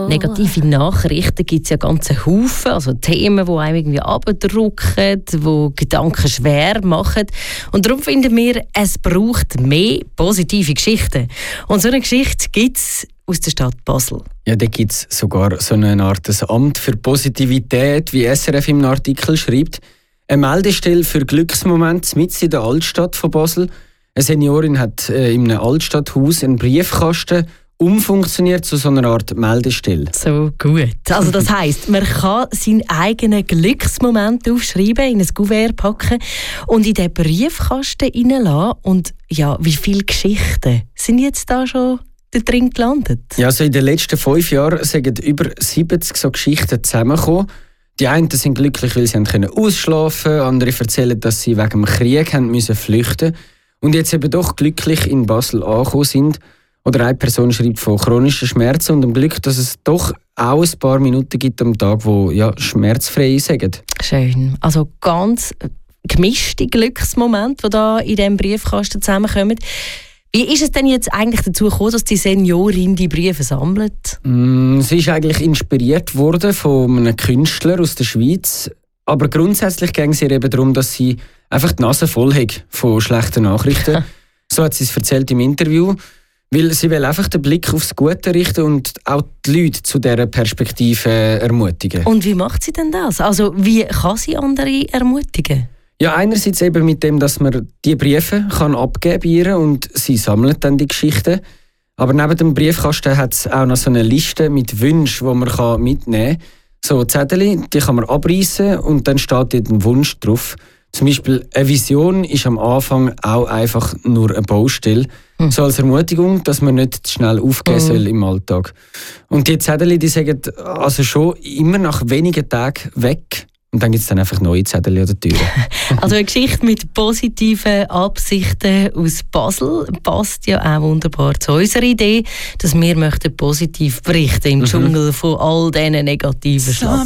Negative Nachrichten gibt es ja ganze Haufen, also Themen, die einem irgendwie abdrücken, die Gedanken schwer machen. Und darum finden wir, es braucht mehr positive Geschichten. Und so eine Geschichte gibt es aus der Stadt Basel. Ja, da gibt es sogar so eine Art Amt für Positivität, wie SRF im Artikel schreibt. Eine Meldestelle für Glücksmomente mitten in der Altstadt von Basel. Eine Seniorin hat in einem Altstadthaus einen Briefkasten umfunktioniert zu so einer Art Meldestelle. So gut. Also das heisst, man kann seinen eigenen Glücksmoment aufschreiben, in ein Kuvert packen und in den Briefkasten reinlassen. Und ja, wie viele Geschichten sind jetzt da schon da drin gelandet? Ja, also in den letzten 5 Jahren sind über 70 so Geschichten zusammengekommen. Die einen sind glücklich, weil sie ausschlafen konnten, andere erzählen, dass sie wegen dem Krieg flüchten mussten und jetzt eben doch glücklich in Basel angekommen sind. Oder eine Person schreibt von chronischen Schmerzen und dem Glück, dass es doch auch ein paar Minuten gibt am Tag, die schmerzfrei sind. Schön. Also ganz gemischte Glücksmomente, die da in diesem Briefkasten zusammenkommen. Wie ist es denn jetzt eigentlich dazu gekommen, dass die Seniorin die Briefe sammelt? Sie ist eigentlich inspiriert worden von einem Künstler aus der Schweiz. Aber grundsätzlich ging es ihr eben darum, dass sie einfach die Nase voll hat von schlechten Nachrichten. So hat sie es erzählt im Interview. Weil sie will einfach den Blick aufs Gute richten und auch die Leute zu dieser Perspektive ermutigen. Und wie macht sie denn das? Also wie kann sie andere ermutigen? Ja, einerseits eben mit dem, dass man die Briefe kann abgeben bei ihr und sie sammelt dann die Geschichten. Aber neben dem Briefkasten hat es auch noch so eine Liste mit Wünschen, die man mitnehmen kann. So Zettel, die kann man abreißen und dann steht dort ein Wunsch drauf. Zum Beispiel eine Vision ist am Anfang auch einfach nur eine Baustelle. So als Ermutigung, dass man nicht zu schnell aufgeben soll im Alltag. Und die Zettel, die sagen also schon immer nach wenigen Tagen weg. Und dann gibt es dann einfach neue Zettel an der Tür. Also eine Geschichte mit positiven Absichten aus Basel passt ja auch wunderbar zu unserer Idee, dass wir möchten positiv berichten im Dschungel von all diesen negativen Schlagzeilen.